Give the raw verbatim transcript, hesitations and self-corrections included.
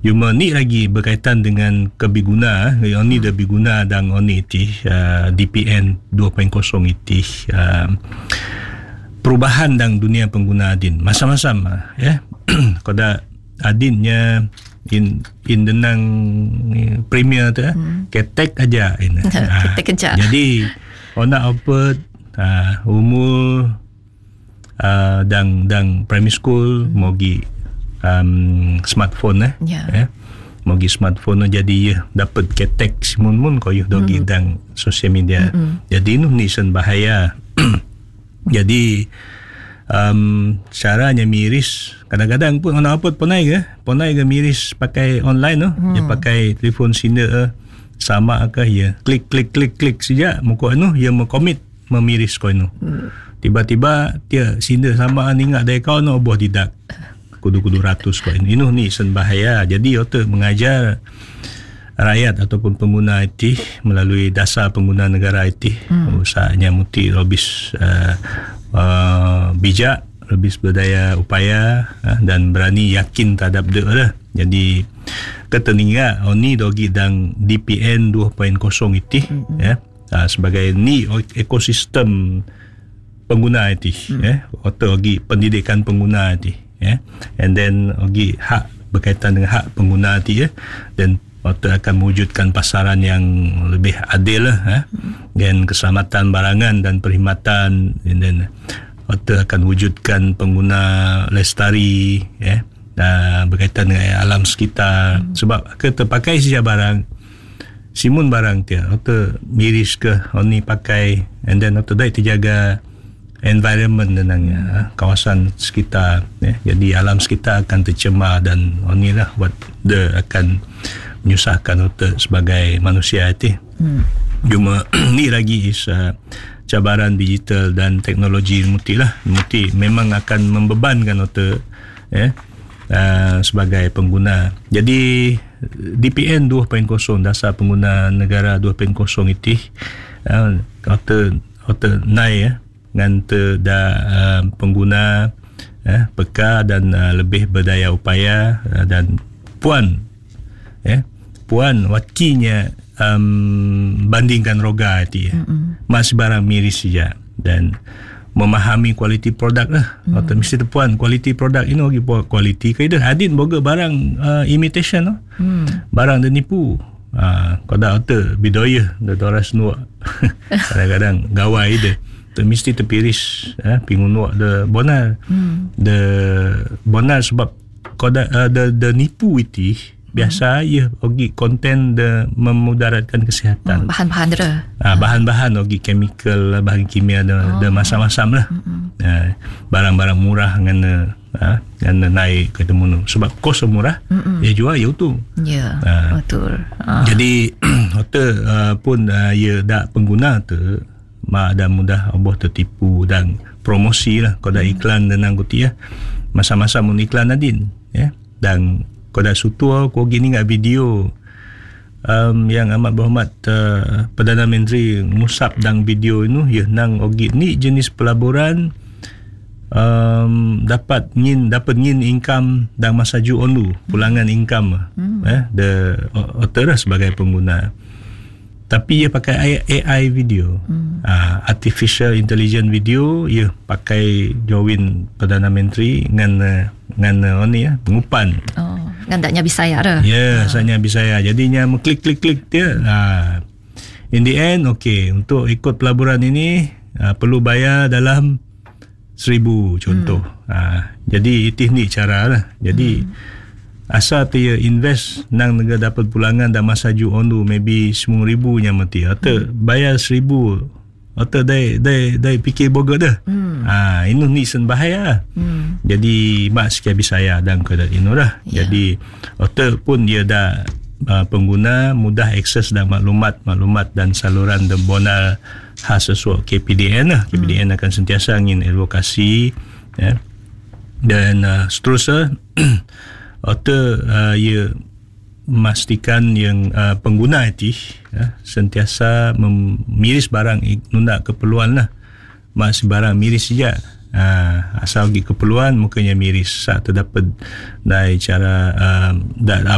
Cuma ni lagi berkaitan dengan kebiguna, oni dah biguna dan oni iti uh, D P N dua titik kosong iti uh, perubahan dalam dunia pengguna adin masam-masam ya. Koda adinnya in in denang premier tu hmm. ketek aja ini. Ketek aja. Jadi ona apa uh, umur uh, dang dang primary school hmm. mogi um, smartphone eh. Yeah. Ya. Mogi smartphone jadi ya dapat ketek simun-mun ko yuh dogi hmm. dang sosial media. Hmm. Jadi nu ni sen bahaya. Jadi um, caranya miris kadang-kadang pun orang apa ponai ke ponai ke miris pakai online tu hmm. dia pakai telefon sender uh, sama ke ya klik klik klik klik saja muka anu dia menkomit memiris kau anu hmm. tiba-tiba dia sender sama ingat dari kau no buah tidak kudu-kudu ratus kau ini inu ni sen bahaya. Jadi otak mengajar rakyat ataupun pengguna I T melalui dasar pengguna negara I T hmm. usahanya muti robis uh, uh, bijak, robis berdaya upaya uh, dan berani yakin terhadap dia lah. Jadi keteninga oni dogi dan D P N dua titik kosong I T hmm. ya uh, sebagai ni ekosistem pengguna I T hmm. ya atau lagi pendidikan pengguna I T ya and then lagi hak berkaitan dengan hak pengguna I T ya dan waktu akan mewujudkan pasaran yang lebih adil lah, eh? dan keselamatan barangan dan perkhidmatan, dan waktu akan wujudkan pengguna lestari, eh? dan berkaitan dengan alam sekitar. Hmm. Sebab kita pakai saja barang, simun barang dia, waktu miris ke, oni pakai, and then waktu dah terjaga environment denangnya, eh? kawasan sekitar, eh? jadi alam sekitar akan tercemar dan oni lah buat dia akan menyusahkan otak sebagai manusia itu. Hmm. Cuma ni lagi is uh, cabaran digital dan teknologi muti lah. Muti memang akan membebankan otak ya, uh, sebagai pengguna. Jadi D P N dua titik kosong dasar pengguna negara dua titik kosong itu uh, otak otak naik ya, dengan terda uh, pengguna uh, peka dan uh, lebih berdaya upaya uh, dan puan ya. Puan wakinya um, bandingkan roga itu ya. Mm-hmm. Masih barang miris saja dan memahami kualiti produk lah. Mm. Atau mesti puan kualiti produk ini lagi buat kualiti ke dah adin boga barang uh, imitation lah. Mm. Barang dia nipu. Ah, uh, kada otak bidaya dah doras nuak. Kadang-kadang gawai dia. Tu mesti terpiris eh pingun nuak de bonar. Mm. De bonar sebab kada uh, de de nipu itu biasa ya ogi konten de memudaratkan kesihatan. Hmm, bahan-bahan dia. Ah, bahan-bahan ogi chemical, bahan kimia de, oh. de macam-macam lah. Hmm. Ah, barang-barang murah dengan ah dengan naik ke temu sebab kos murah hmm. ya jual ya tu. Ya. Ah. Betul. Ah. Jadi hotel uh, pun uh, ya dak pengguna tu mak ada mudah oboh tertipu dan promosi lah kalau hmm. iklan dan angguti ya. Masa-masa mun iklan adin ya dan kalau sutua kau gini ngak video um, yang amat berhormat uh, Perdana Menteri ngusap dang video ini ya nang ogi ni jenis pelaburan um, dapat ngin dapat ngin income dang masaju onu pulangan income hmm. eh the otter sebagai pengguna tapi ia pakai A I video hmm. uh, artificial intelligence video ia pakai join Perdana Menteri dengan dengan oni ya pengupan oh. Gandanya Bisaya dah. Ya, yeah, ha. Saya Bisaya. Jadinya klik-klik-klik dia. Ha. In the end, okey. Untuk ikut pelaburan ini, ha, perlu bayar dalam seribu contoh. Hmm. Ha. Jadi, itu ni cara lah. Jadi, hmm. asal dia invest nang negara dapat pulangan dan masa ju ondu, maybe sembilan ribu nya mati. Atau hmm. bayar seribu. Atau dia, dia, dia fikir boga dah. Hmm. Ha, ini ni sen bahaya. Hmm. Jadi mak sekian Bisaya dan keadaan ini dah. Yeah. Jadi otak pun dia dah uh, pengguna mudah akses dan maklumat maklumat dan saluran dan bonal khas sesuai K P D N lah. Hmm. K P D N akan sentiasa ingin advokasi ya. Dan uh, seterusnya otak uh, ia memastikan yang uh, pengguna I T ya, sentiasa memiris barang nunda keperluan lah. Masih barang miris saja. Uh, asal pergi keperluan mukanya miris. Saat terdapat dari cara uh,